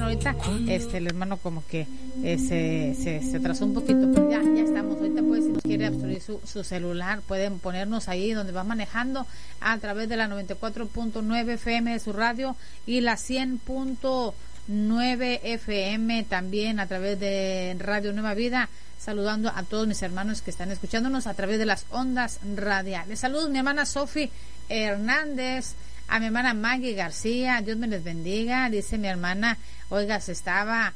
Bueno, ahorita el hermano como que se atrasó un poquito, pero ya estamos. Ahorita pues si nos quiere obstruir su celular, pueden ponernos ahí donde va manejando a través de la 94.9 FM de su radio y la 100.9 FM también a través de Radio Nueva Vida. Saludando a todos mis hermanos que están escuchándonos a través de las ondas radiales. Saludos mi hermana Sofi Hernández, a mi hermana Maggie García, Dios me les bendiga. Dice mi hermana, oiga, se estaba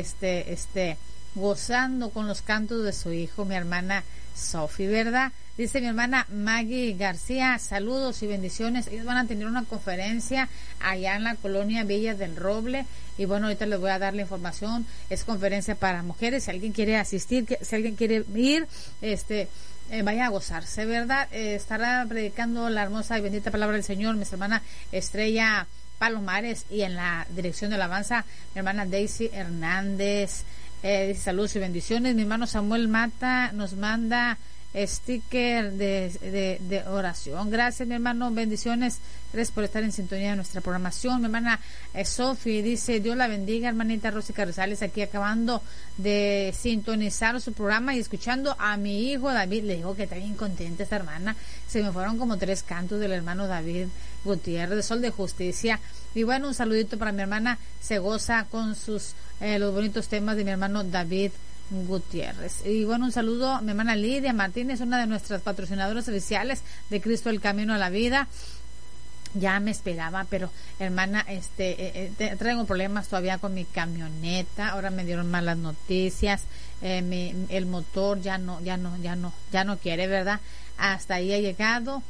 gozando con los cantos de su hijo, mi hermana Sofi, ¿verdad? Dice mi hermana Maggie García, saludos y bendiciones. Ellos van a tener una conferencia allá en la colonia Villa del Roble. Y bueno, ahorita les voy a dar la información. Es conferencia para mujeres. Si alguien quiere asistir, si alguien quiere ir, vaya a gozarse, ¿verdad? Estará predicando la hermosa y bendita palabra del Señor, mi hermana Estrella Palomares, y en la dirección de alabanza, mi hermana Daisy Hernández. Dice saludos y bendiciones. Mi hermano Samuel Mata nos manda sticker de oración. Gracias mi hermano, bendiciones, gracias por estar en sintonía de nuestra programación. Mi hermana Sofi dice, Dios la bendiga, hermanita Rosy Carrizales, aquí acabando de sintonizar su programa y escuchando a mi hijo David. Le digo que está bien contenta esta hermana, se me fueron como 3 cantos del hermano David Gutiérrez de Sol de Justicia. Y bueno, un saludito para mi hermana, se goza con sus los bonitos temas de mi hermano David Gutiérrez. Y bueno, un saludo a mi hermana Lidia Martínez, una de nuestras patrocinadoras oficiales de Cristo el Camino a la Vida. Ya me esperaba, pero hermana, traigo problemas todavía con mi camioneta. Ahora me dieron malas noticias. El motor ya no quiere, ¿verdad? Hasta ahí ha llegado.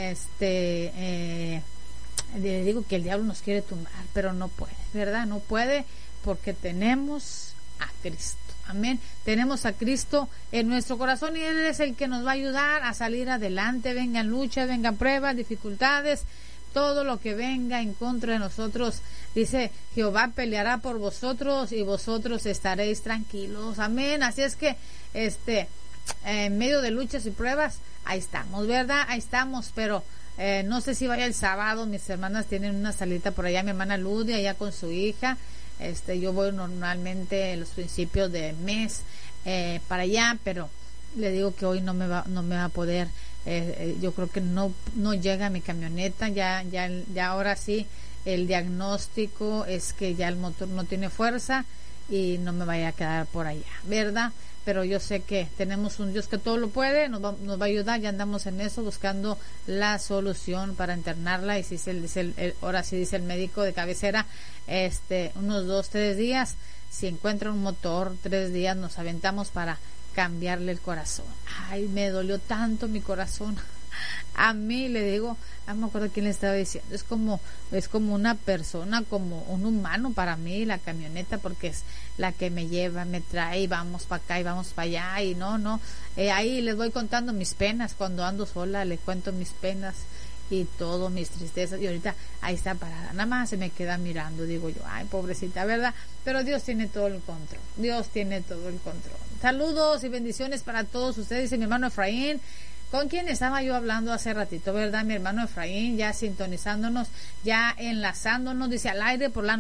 Le digo que el diablo nos quiere tumbar, pero no puede, ¿verdad? No puede, porque tenemos a Cristo. Amén. Tenemos a Cristo en nuestro corazón y Él es el que nos va a ayudar a salir adelante. Vengan luchas, vengan pruebas, dificultades, todo lo que venga en contra de nosotros. Dice, Jehová peleará por vosotros y vosotros estaréis tranquilos. Amén. Así es que, en medio de luchas y pruebas, ahí estamos, ¿verdad? Ahí estamos, pero no sé si vaya el sábado. Mis hermanas tienen una salita por allá, mi hermana Ludia, allá con su hija. Yo voy normalmente en los principios de mes para allá, pero le digo que hoy no me va a poder. Yo creo que no llega mi camioneta. Ya ahora sí el diagnóstico es que ya el motor no tiene fuerza y no me vaya a quedar por allá, ¿verdad? Pero yo sé que tenemos un Dios que todo lo puede, nos va a ayudar. Ya andamos en eso, buscando la solución para internarla. Y si ahora sí dice el médico de cabecera, unos 2-3 días, si encuentra un motor, 3 días nos aventamos para cambiarle el corazón. Ay, me dolió tanto mi corazón. A mí, le digo, no me acuerdo quién le estaba diciendo, es como una persona, como un humano para mí la camioneta, porque es la que me lleva, me trae, y vamos para acá y vamos para allá, y ahí les voy contando mis penas. Cuando ando sola le cuento mis penas y todo, mis tristezas, y ahorita ahí está parada, nada más se me queda mirando. Digo yo, ay, pobrecita, ¿verdad? Pero Dios tiene todo el control, Dios tiene todo el control. Saludos y bendiciones para todos ustedes. Dice mi hermano Efraín, con quien estaba yo hablando hace ratito, ¿verdad? Mi hermano Efraín, ya sintonizándonos, ya enlazándonos, dice, al aire por la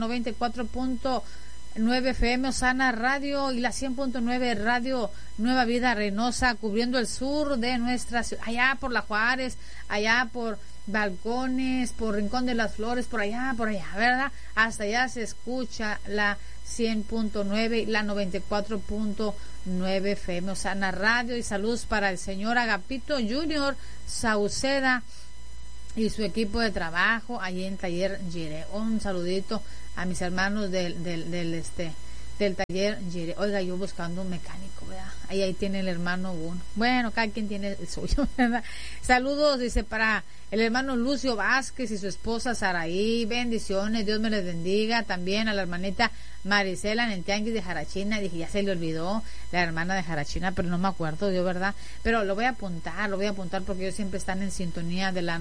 94.9 FM Osana Radio y la 100.9 Radio Nueva Vida Reynosa, cubriendo el sur de nuestra ciudad, allá por La Juárez, allá por Balcones, por Rincón de las Flores, por allá, ¿verdad? Hasta allá se escucha la 100.9 y la 94.9 FM Osana Radio. Y saludos para el señor Agapito Junior Sauceda y su equipo de trabajo allí en Taller Gire. Un saludito a mis hermanos del Taller Gire. Oiga, yo buscando un mecánico, ¿verdad? Ahí tiene el hermano uno. Bueno, cada quien tiene el suyo, ¿verdad? Saludos, dice, para el hermano Lucio Vázquez y su esposa Saraí. Bendiciones, Dios me les bendiga. También a la hermanita Marisela en el Tianguis de Jarachina. Dije, ya se le olvidó la hermana de Jarachina, pero no me acuerdo yo, ¿verdad? Pero lo voy a apuntar porque ellos siempre están en sintonía de la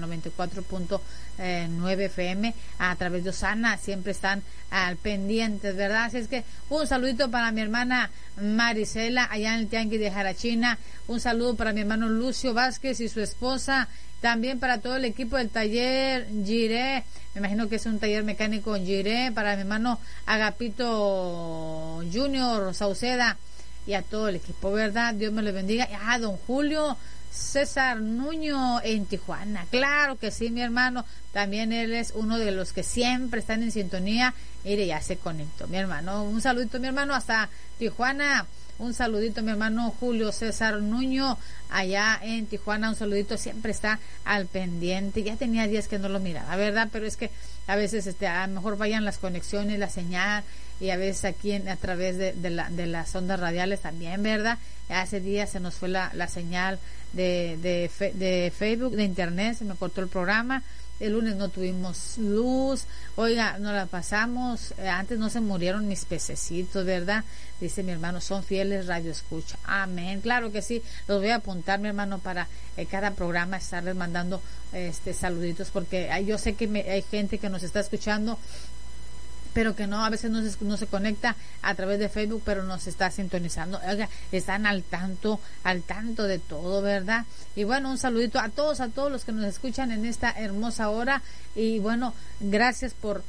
94.9 FM a través de Osana, siempre están al pendientes, ¿verdad? Así es que un saludito para mi hermana Marisela allá en el Tianguis de Jarachina. Un saludo para mi hermano Lucio Vázquez y su esposa También para todo el equipo del taller Giré, me imagino que es un taller mecánico Giré, para mi hermano Agapito Junior Sauceda y a todo el equipo, ¿verdad? Dios me le bendiga. Don Julio César Nuño en Tijuana, claro que sí, mi hermano, también él es uno de los que siempre están en sintonía. Mire, ya se conectó mi hermano, un saludito mi hermano hasta Tijuana, un saludito mi hermano Julio César Nuño allá en Tijuana, un saludito, siempre está al pendiente. Ya tenía días que no lo miraba, ¿verdad? Pero es que a veces a lo mejor vayan las conexiones, la señal, y a veces aquí a través de las ondas radiales también, ¿verdad? Hace días se nos fue la señal de Facebook, de internet, se me cortó el programa. El lunes no tuvimos luz, oiga, no la pasamos, antes no se murieron mis pececitos, ¿verdad? Dice mi hermano, son fieles radio escucha. Amén, claro que sí, los voy a apuntar, mi hermano, para cada programa estarles mandando saluditos, porque yo sé que hay gente que nos está escuchando, pero que no, a veces no se conecta a través de Facebook, pero nos está sintonizando. Oiga, están al tanto de todo, ¿verdad? Y bueno, un saludito a todos los que nos escuchan en esta hermosa hora. Y bueno, gracias por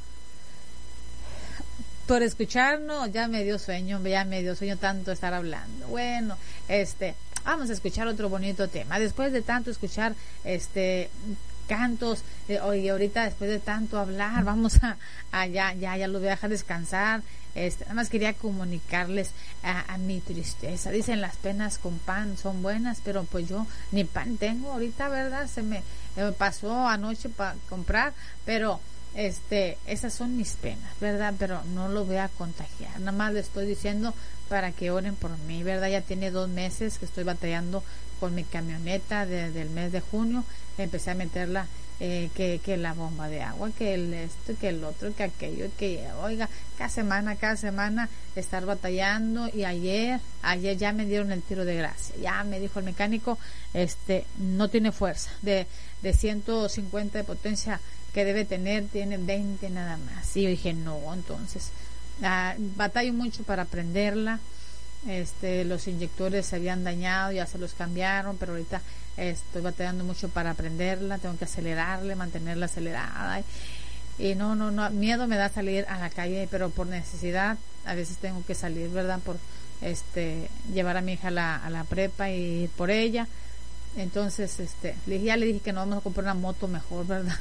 escucharnos. Ya me dio sueño tanto estar hablando. Bueno, vamos a escuchar otro bonito tema. Después de tanto escuchar cantos, oye, ahorita después de tanto hablar, vamos ya los voy a dejar descansar. Nada más quería comunicarles a mi tristeza. Dicen, las penas con pan son buenas, pero pues yo ni pan tengo ahorita, ¿verdad? Se me pasó anoche para comprar, pero esas son mis penas, ¿verdad? Pero no lo voy a contagiar, nada más le estoy diciendo para que oren por mí, ¿verdad? Ya tiene 2 meses que estoy batallando con mi camioneta desde el mes de junio. Empecé a meterla que la bomba de agua, que que el otro, que aquello, que oiga, cada semana estar batallando. Y ayer ya me dieron el tiro de gracia, ya me dijo el mecánico, no tiene fuerza, de 150 de potencia que debe tener, tiene 20 nada más. Y yo dije, no, entonces batallo mucho para prenderla. Los inyectores se habían dañado, ya se los cambiaron, pero ahorita estoy batallando mucho para prenderla, tengo que acelerarle, mantenerla acelerada, y no, miedo me da salir a la calle, pero por necesidad a veces tengo que salir, ¿verdad? Por llevar a mi hija a la prepa y ir por ella. Entonces ya le dije que no, vamos a comprar una moto mejor, ¿verdad?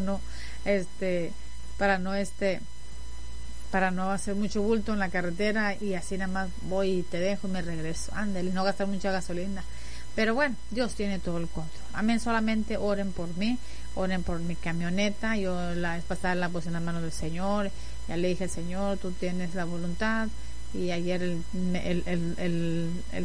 para no hacer mucho bulto en la carretera, y así nada más voy y te dejo y me regreso, ándale, no gastar mucha gasolina. Pero bueno, Dios tiene todo el control. Amén. Solamente oren por mí, oren por mi camioneta. Yo la vez pasada la puse en la mano del Señor, ya le dije al Señor, tú tienes la voluntad. Y ayer el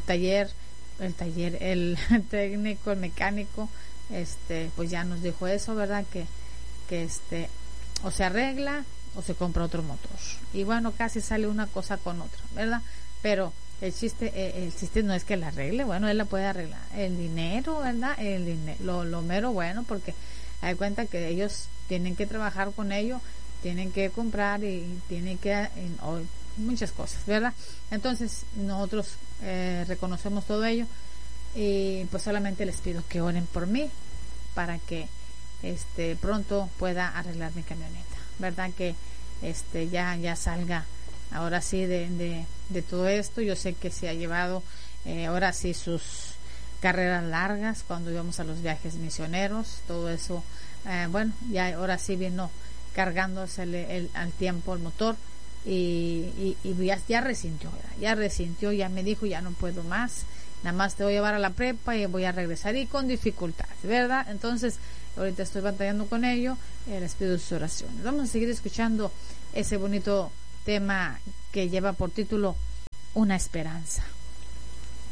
técnico, el mecánico, pues ya nos dijo eso, ¿verdad? Que o se arregla o se compra otro motor. Y bueno, casi sale una cosa con otra, ¿verdad? Pero el chiste no es que la arregle, bueno, él la puede arreglar. El dinero, ¿verdad? Lo mero bueno, porque hay cuenta que ellos tienen que trabajar con ello, tienen que comprar y tienen que muchas cosas, ¿verdad? Entonces nosotros reconocemos todo ello, y pues solamente les pido que oren por mí para que pronto pueda arreglar mi camioneta, ¿verdad? Que ya salga ahora sí de todo esto. Yo sé que se ha llevado ahora sí sus carreras largas cuando íbamos a los viajes misioneros, todo eso, bueno, ya ahora sí vino cargándosele al tiempo el motor, y ya resintió, ¿verdad? Ya me dijo, ya no puedo más, nada más te voy a llevar a la prepa y voy a regresar, y con dificultades, ¿verdad? Entonces ahorita estoy batallando con ello, les pido sus oraciones. Vamos a seguir escuchando ese bonito tema que lleva por título Una Esperanza.